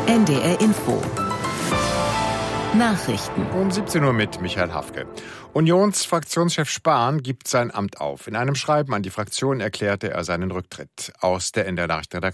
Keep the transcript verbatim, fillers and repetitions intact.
N D R Info. Nachrichten. Um siebzehn Uhr mit Michael Hafke. Unionsfraktionschef Spahn gibt sein Amt auf. In einem Schreiben an die Fraktion erklärte er seinen Rücktritt. Aus der N D R-Nachrichtenredaktion